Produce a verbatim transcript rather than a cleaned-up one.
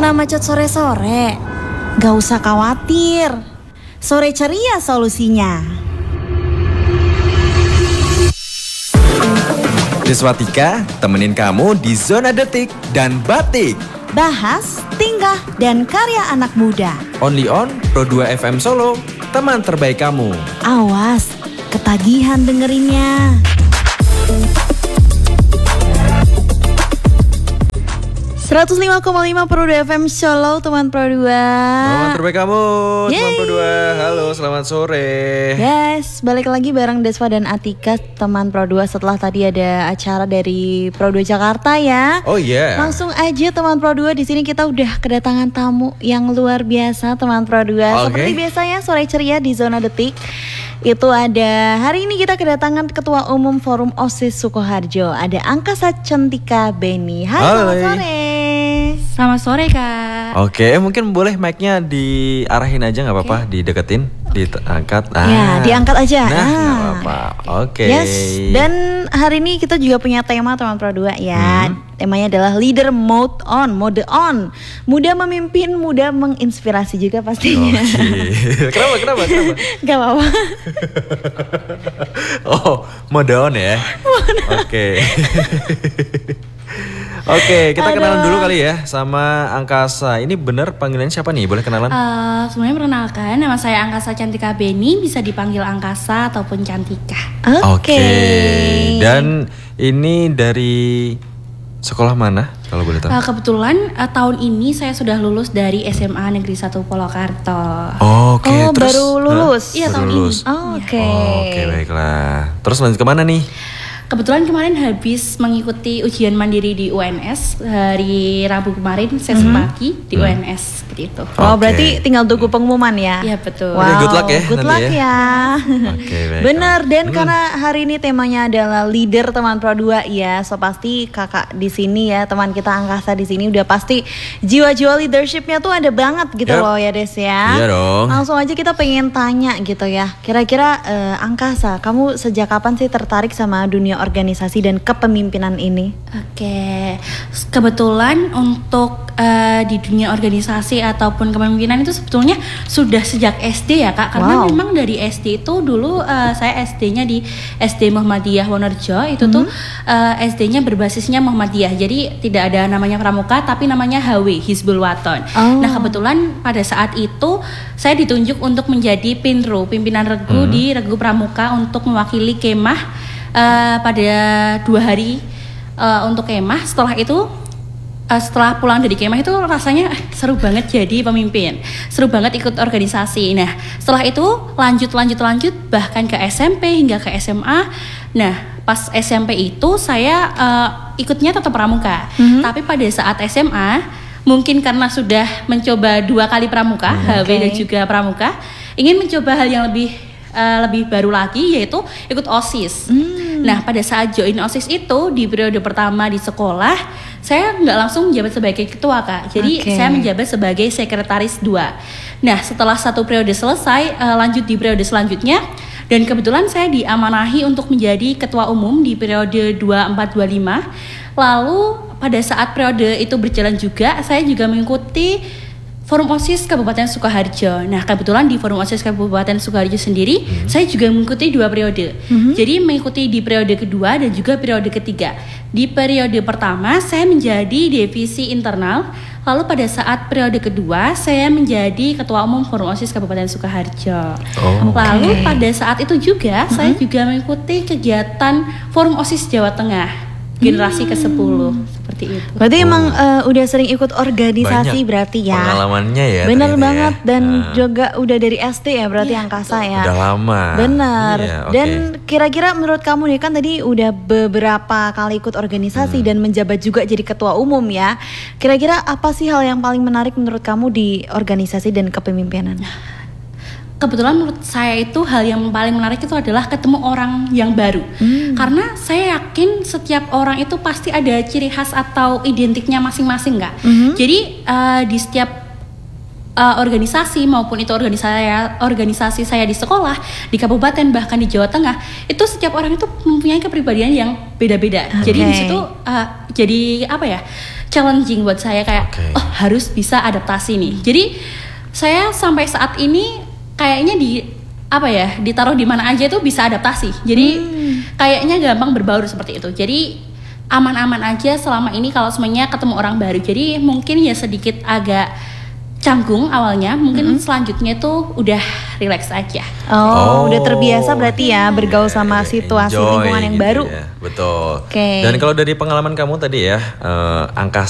Pernah macet sore-sore? Gak usah khawatir, sore ceria solusinya. Deswatika temenin kamu di Zona Detik dan Batik. Bahas, tingkah, dan karya anak muda. Only on Pro dua F M Solo, teman terbaik kamu. Awas, ketagihan dengerinnya. seratus lima koma lima Pro dua F M Solo, teman Pro dua. Teman terbaik kamu, Yeay. teman Pro dua. Halo, selamat sore. Yes, balik lagi bareng Deswa dan Atika, teman Pro dua, setelah tadi ada acara dari Pro dua Jakarta ya. Oh iya. Yeah. Langsung aja teman Pro dua, di sini kita udah kedatangan tamu yang luar biasa teman Pro dua. Okay. Seperti biasanya sore ceria di Zona Detik. Itu ada, hari ini kita kedatangan Ketua Umum Forum OSIS Sukoharjo, ada Angkasa Cantika Beni. Hai, selamat sore. Selamat sore Kak. Oke, mungkin boleh mic-nya diarahin aja, nggak apa-apa, okay. Dideketin, okay. Diangkat. Ah. Ya, diangkat aja. Nah, nggak ah. apa-apa. Oke. Okay. Yes, dan hari ini kita juga punya tema teman Pro dua ya. Hmm. Temanya adalah Leader Mode On, mode on. Muda memimpin, muda menginspirasi juga pastinya. Okay. Kenapa, kenapa, kenapa? Gak apa-apa. Oh, mode on ya. Oke. Okay. Oke, kita Aduh. kenalan dulu kali ya sama Angkasa. Ini bener panggilannya siapa nih? Boleh kenalan? Uh, sebenarnya perkenalkan, nama saya Angkasa Cantika Beni, bisa dipanggil Angkasa ataupun Cantika. Oke. Okay. Okay. Dan ini dari sekolah mana kalau boleh tahu? Uh, kebetulan uh, tahun ini saya sudah lulus dari S M A Negeri satu Purwokerto. Oh, Oke, okay. oh Terus baru lulus? Iya, tahun lulus. ini. Oh, Oke. Okay. Oh, Oke, okay, baiklah. Terus lanjut kemana nih? Kebetulan kemarin habis mengikuti ujian mandiri di U N S hari Rabu kemarin, sesi mm-hmm. pagi di mm. U N S seperti itu. Oh, okay. Berarti tinggal tunggu pengumuman ya? Iya betul. Wow, good luck ya. Good luck ya. ya. Okay, bener, dan hmm. karena hari ini temanya adalah leader teman Pro dua ya, so pasti kakak di sini ya, teman kita Angkasa di sini udah pasti jiwa-jiwa leadershipnya tuh ada banget gitu yep. loh ya Des ya. Iya dong. Langsung aja kita pengen tanya gitu ya, kira-kira uh, Angkasa, kamu sejak kapan sih tertarik sama dunia organisasi dan kepemimpinan ini? Oke, kebetulan untuk uh, di dunia organisasi ataupun kepemimpinan itu sebetulnya sudah sejak S D ya Kak, karena wow. memang dari S D itu dulu uh, saya S D-nya di S D Muhammadiyah Wonorejo itu hmm. tuh uh, S D-nya berbasisnya Muhammadiyah, jadi tidak ada namanya pramuka tapi namanya H W, Hizbul Waton. Oh. Nah kebetulan pada saat itu saya ditunjuk untuk menjadi Pinru, pimpinan regu hmm. di Regu Pramuka untuk mewakili kemah Uh, pada dua hari uh, untuk kemah. Setelah itu uh, setelah pulang dari kemah itu rasanya eh, seru banget jadi pemimpin, seru banget ikut organisasi. Nah setelah itu lanjut lanjut lanjut bahkan ke S M P hingga ke S M A. Nah pas S M P itu saya uh, ikutnya tetap pramuka, mm-hmm. tapi pada saat S M A mungkin karena sudah mencoba dua kali pramuka, mm-hmm. H W okay. dan juga pramuka, ingin mencoba hal yang lebih Uh, lebih baru lagi, yaitu ikut OSIS. Hmm. Nah pada saat join OSIS itu di periode pertama di sekolah, saya nggak langsung menjabat sebagai ketua Kak, jadi okay. saya menjabat sebagai sekretaris dua. Nah setelah satu periode selesai, uh, lanjut di periode selanjutnya, dan kebetulan saya diamanahi untuk menjadi ketua umum di periode dua puluh empat dua puluh lima. Lalu pada saat periode itu berjalan juga, saya juga mengikuti Forum OSIS Kabupaten Sukoharjo. Nah kebetulan di Forum OSIS Kabupaten Sukoharjo sendiri hmm. saya juga mengikuti dua periode. Hmm. Jadi mengikuti di periode kedua dan juga periode ketiga. Di periode pertama saya menjadi divisi internal. Lalu pada saat periode kedua saya menjadi Ketua Umum Forum OSIS Kabupaten Sukoharjo. Oh, Lalu okay. pada saat itu juga hmm. saya juga mengikuti kegiatan Forum OSIS Jawa Tengah generasi hmm. ke sepuluh seperti itu. Berarti oh. emang uh, udah sering ikut organisasi. Banyak berarti ya. Pengalamannya ya. Bener banget ya. Dan uh. juga udah dari S D ya berarti yeah. Angkasa ya. Udah lama. Bener. Yeah, okay. Dan kira-kira menurut kamu nih, kan tadi udah beberapa kali ikut organisasi hmm. dan menjabat juga jadi ketua umum ya. Kira-kira apa sih hal yang paling menarik menurut kamu di organisasi dan kepemimpinan? Kebetulan menurut saya itu hal yang paling menarik itu adalah ketemu orang yang baru. Hmm. Karena saya yakin setiap orang itu pasti ada ciri khas atau identiknya masing-masing Kak. Hmm. Jadi uh, di setiap uh, organisasi maupun itu organisasi saya, organisasi saya di sekolah, di kabupaten bahkan di Jawa Tengah, itu setiap orang itu mempunyai kepribadian yang beda-beda. Okay. Jadi di situ uh, jadi apa ya? challenging buat saya kayak Oke. oh harus bisa adaptasi nih. Jadi saya sampai saat ini kayaknya di apa ya ditaruh di mana aja itu bisa adaptasi. Jadi hmm. kayaknya gampang berbaur seperti itu. Jadi aman-aman aja selama ini kalau semuanya ketemu orang baru. Jadi mungkin ya sedikit agak canggung awalnya, mungkin mm-hmm. selanjutnya tuh udah relax aja. Oh, Oh, udah terbiasa berarti ya bergaul sama Iya, situasi enjoy lingkungan yang gitu baru. ya. Betul. Oke. Dan kalau dari pengalaman kamu tadi ya, eh, angka